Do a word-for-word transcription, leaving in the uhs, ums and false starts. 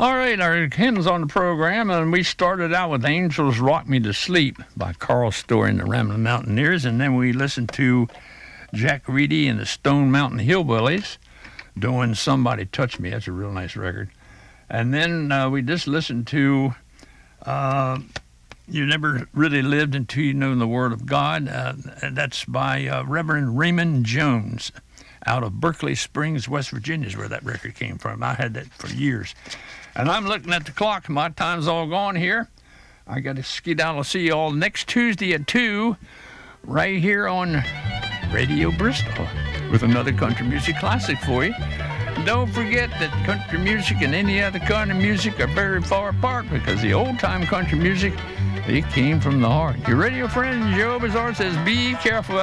All right, our hymns on the program, and we started out with Angels Rock Me to Sleep by Carl Story and the Ramblin' Mountaineers, and then we listened to Jack Reedy and the Stone Mountain Hillbillies doing Somebody Touch Me. That's a real nice record. And then uh, we just listened to uh, You Never Really Lived Until You Know the Word of God. Uh, and that's by uh, Reverend Raymond Jones out of Berkeley Springs, West Virginia is where that record came from. I had that for years. And I'm looking at the clock. My time's all gone here. I got to skedaddle. I'll see you all next Tuesday at two right here on Radio Bristol with another country music classic for you. Don't forget that country music and any other kind of music are very far apart because the old-time country music, it came from the heart. Your radio friend Joe Bizarre says, be careful out